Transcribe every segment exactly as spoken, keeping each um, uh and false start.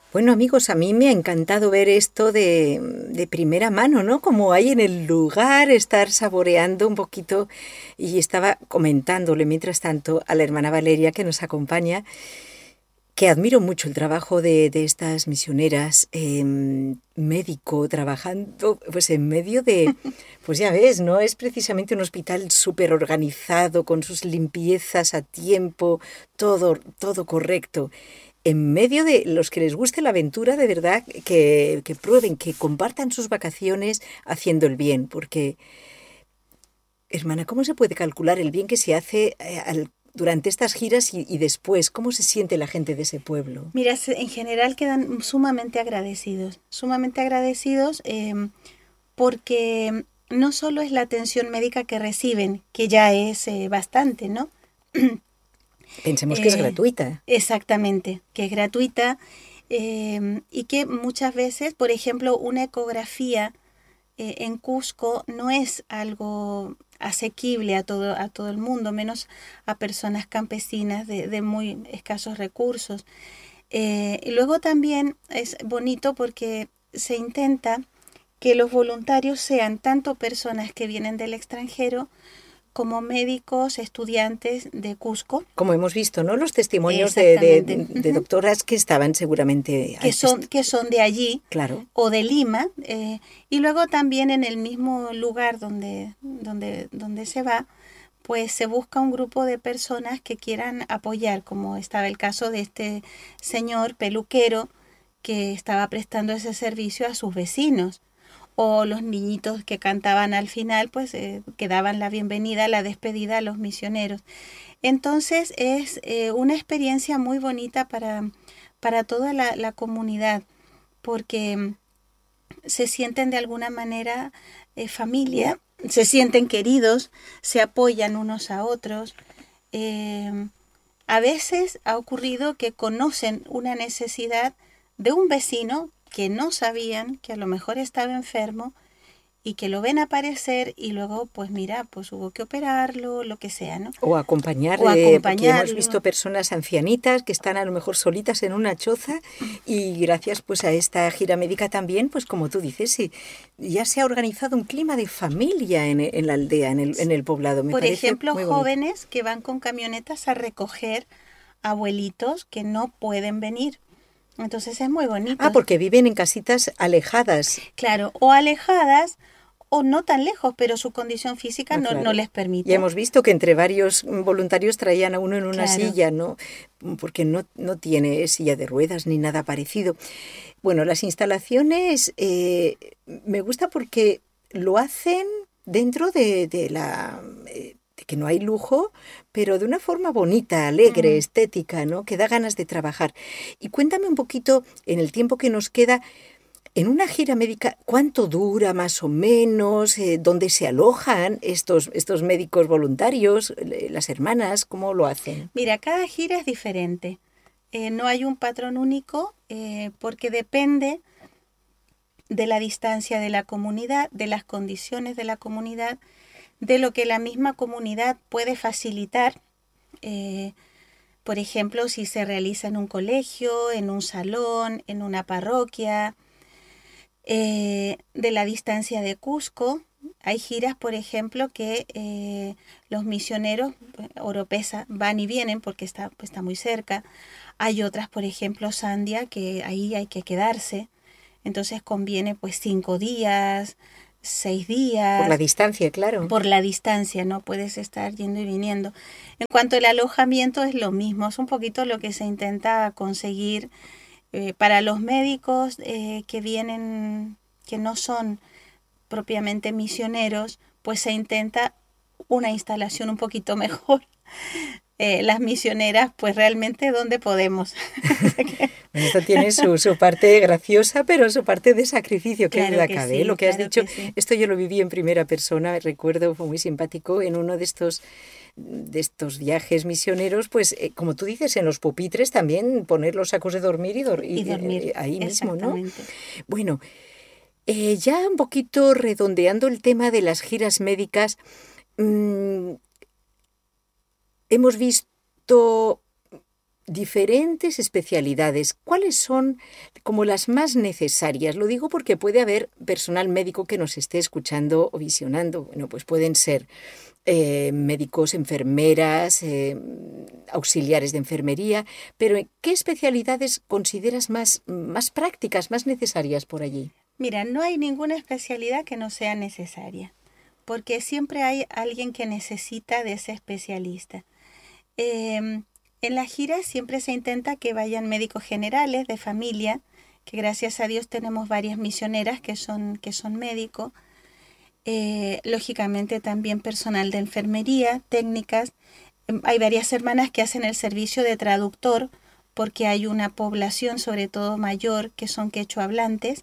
Bueno, amigos, a mí me ha encantado ver esto de, de primera mano, ¿no? Como hay en el lugar, estar saboreando un poquito. Y estaba comentándole, mientras tanto, a la hermana Valeria que nos acompaña, que admiro mucho el trabajo de, de estas misioneras, eh, médico, trabajando pues en medio de, pues ya ves, ¿no? Es precisamente un hospital súper organizado, con sus limpiezas a tiempo, todo, todo correcto. En medio de los que les guste la aventura, de verdad, que, que prueben, que compartan sus vacaciones haciendo el bien, porque, hermana, ¿cómo se puede calcular el bien que se hace eh, al- durante estas giras y, y después? ¿Cómo se siente la gente de ese pueblo? Mira, se- en general quedan sumamente agradecidos, sumamente agradecidos em, porque no solo es la atención médica que reciben, que ya es eh, bastante, ¿no? Pensemos que es Eh, gratuita. Exactamente, que es gratuita em, y que muchas veces, por ejemplo, una ecografía eh, en Cusco no es algo asequible a todo, a todo el mundo, menos a personas campesinas de, de muy escasos recursos. Eh, y luego también es bonito porque se intenta que los voluntarios sean tanto personas que vienen del extranjero como médicos, estudiantes de Cusco. Como hemos visto, ¿no? Los testimonios de, de- Exactamente. de Ujú. doctoras que estaban seguramente... Que son, que son de allí Claro. o de Lima, eh, y luego también en el mismo lugar donde, donde, donde se va, pues se busca un grupo de personas que quieran apoyar, como estaba el caso de este señor peluquero que estaba prestando ese servicio a sus vecinos, o los niñitos que cantaban al final, pues eh, que daban la bienvenida, la despedida a los misioneros. Entonces es eh, una experiencia muy bonita para, para toda la, la comunidad, porque mm, se sienten de alguna manera eh, familia, se sienten queridos, se apoyan unos a otros. Eh, a veces ha ocurrido que conocen una necesidad de un vecino que no sabían que a lo mejor estaba enfermo y que lo ven aparecer y luego pues mira, pues hubo que operarlo, lo que sea, ¿no? O acompañar, O eh, porque hemos acompañarlo. visto personas ancianitas que están a lo mejor solitas en una choza y gracias pues a esta gira médica también, pues como tú dices, sí, ya se ha organizado un clima de familia en, en la aldea, en el, en el poblado. Me Por parece ejemplo, muy bonito. jóvenes que van con camionetas a recoger abuelitos que no pueden venir. Entonces es muy Ah, bonito. porque viven en casitas alejadas. Claro, o alejadas o no tan lejos, pero su condición física Ah, no, no claro. les Ya permite. hemos visto que entre varios mm, voluntarios traían a uno en una Claro. silla, ¿no? Mm, Porque no, no tiene silla de ruedas ni nada parecido. Bueno, las instalaciones eh, me gusta porque lo hacen dentro de, de la eh, de que no hay lujo, pero de una forma bonita, alegre, Mm. estética, ¿no? Que da ganas de trabajar. Y cuéntame un poquito, en el tiempo que nos queda, en una gira médica, ¿cuánto dura más o menos? Eh, ¿dónde se alojan estos, estos médicos voluntarios? Eh, Las hermanas, ¿cómo lo hacen? Mira, cada gira es diferente. Eh, no hay un patrón único eh, porque depende de la distancia de la comunidad, de las condiciones de la comunidad, de lo que la misma comunidad puede facilitar. Eh, por ejemplo, si se realiza en un colegio, en un salón, en una parroquia, eh, de la distancia de Cusco. Hay giras, por ejemplo, que eh, los misioneros eh, Oropesa van y vienen porque está, pues, está muy cerca. Hay otras, por ejemplo, Sandia, que ahí hay que quedarse. Entonces conviene pues cinco días, seis Por la días, distancia, claro. por la distancia, no puedes estar yendo y viniendo. En cuanto al alojamiento es lo mismo, es un poquito lo que se intenta conseguir eh, para los médicos eh, que vienen, que no son propiamente misioneros, pues se intenta una instalación un poquito mejor. Eh, las misioneras, pues realmente donde podemos. Bueno, esto tiene su, su parte graciosa, pero su parte de sacrificio, que Claro duda que cabe, ¿eh? Lo sí, que has claro dicho, que sí. esto yo lo viví en primera persona, recuerdo, fue muy simpático, en uno de estos, de estos viajes misioneros, pues eh, como tú dices, en los pupitres también poner los sacos de dormir y, dor- y, Y dormir, eh, ahí mismo, ¿no? exactamente. Bueno, eh, ya un poquito redondeando el tema de las giras médicas, mm, hemos visto diferentes especialidades. ¿Cuáles son como las más necesarias? Lo digo porque puede haber personal médico que nos esté escuchando o visionando. Bueno, pues pueden ser eh, médicos, enfermeras, eh, auxiliares de enfermería, pero ¿qué especialidades consideras más, más prácticas, más necesarias por allí? Mira, no hay ninguna especialidad que no sea necesaria, porque siempre hay alguien que necesita de ese especialista. Eh, En la gira siempre se intenta que vayan médicos generales de familia, que gracias a Dios tenemos varias misioneras que son, que son médicos. Eh, lógicamente también personal de enfermería, técnicas. Eh, hay varias hermanas que hacen el servicio de traductor porque hay una población, sobre todo mayor, que son quechua hablantes.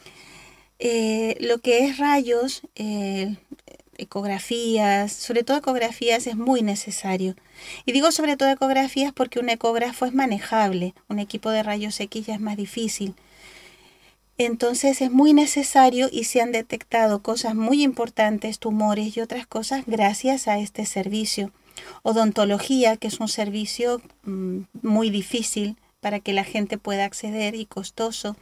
Eh, lo que es rayos, eh, ecografías, sobre todo ecografías es muy necesario. Y digo sobre todo ecografías porque un ecógrafo es manejable, un equipo de rayos X ya es más difícil. Entonces es muy necesario y se han detectado cosas muy importantes, tumores y otras cosas gracias a este servicio. Odontología, que es un servicio mmm, muy difícil para que la gente pueda acceder y costoso.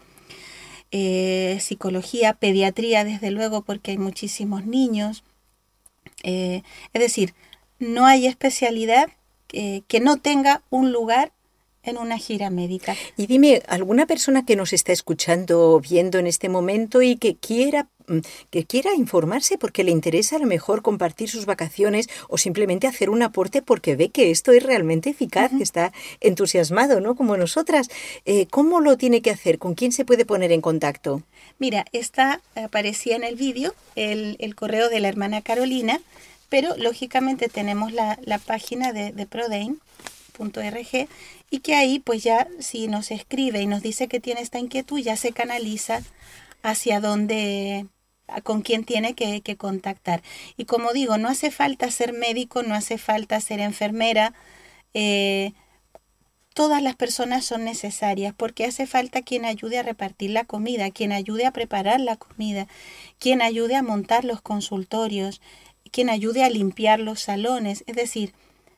Eh, psicología, pediatría, desde luego, porque hay muchísimos niños. Eh, es decir, no hay especialidad eh, que no tenga un lugar en una gira médica. Y dime, ¿alguna persona que nos está escuchando o viendo en este momento y que quiera, que quiera informarse porque le interesa a lo mejor compartir sus vacaciones o simplemente hacer un aporte porque ve que esto es realmente eficaz, uh-huh. que está entusiasmado, ¿no? Como nosotras, eh, ¿cómo lo tiene que hacer? ¿Con quién se puede poner en contacto? Mira, está, aparecía en el vídeo el, el correo de la hermana Carolina, pero lógicamente tenemos la, la página de, de prodein punto org y que ahí pues ya si nos escribe y nos dice que tiene esta inquietud ya se canaliza hacia dónde, con quién tiene que, que contactar. Y como digo, no hace falta ser médico, no hace falta ser enfermera, eh, todas las personas son necesarias porque hace falta quien ayude a repartir la comida, quien ayude a preparar la comida, quien ayude a montar los consultorios, quien ayude a limpiar los salones, es decir,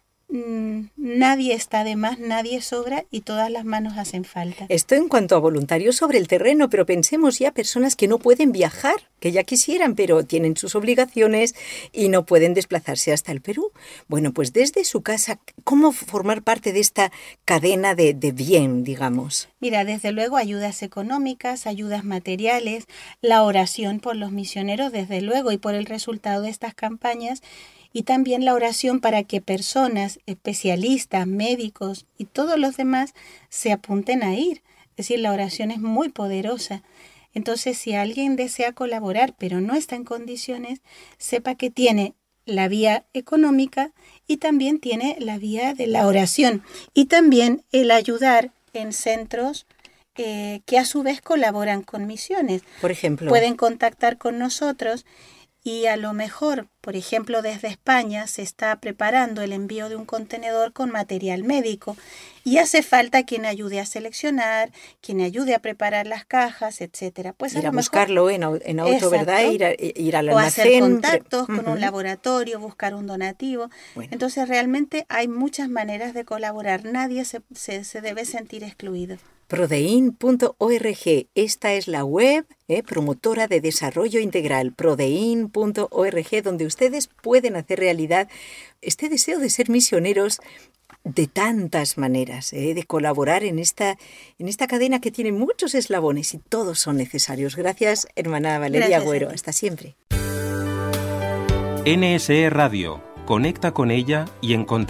nadie está de más, nadie sobra y todas las manos hacen falta. Esto en cuanto a voluntarios sobre el terreno, pero pensemos ya personas que no pueden viajar, que ya quisieran, pero tienen sus obligaciones y no pueden desplazarse hasta el Perú. Bueno, pues desde su casa, ¿cómo formar parte de esta cadena de, de bien, digamos? Mira, desde luego ayudas económicas, ayudas materiales, la oración por los misioneros, desde luego, y por el resultado de estas campañas. Y también la oración para que personas, especialistas, médicos y todos los demás se apunten a ir. Es decir, la oración es muy poderosa. Entonces, si alguien desea colaborar pero no está en condiciones, sepa que tiene la vía económica y también tiene la vía de la oración. Y también el ayudar en centros eh, que a su vez colaboran con misiones. Por ejemplo, pueden contactar con nosotros. Y a lo mejor, por ejemplo, desde España se está preparando el envío de un contenedor con material médico y hace falta quien ayude a seleccionar, quien ayude a preparar las cajas, etcétera. Pues ir a, a buscarlo en, en auto, exacto, ¿verdad? Ir, a, ir al almacén. O hacer contactos pre- con uh-huh. un laboratorio, buscar un donativo. Bueno. Entonces realmente hay muchas maneras de colaborar. Nadie se, se, se debe sentir excluido. prodein punto org, esta es la web eh, promotora de desarrollo integral, prodein punto org, donde ustedes pueden hacer realidad este deseo de ser misioneros de tantas maneras, eh, de colaborar en esta, en esta cadena que tiene muchos eslabones y todos son necesarios. Gracias, hermana Valeria Gracias, Agüero. Hasta siempre. N S E Radio. Conecta con ella y encontrarás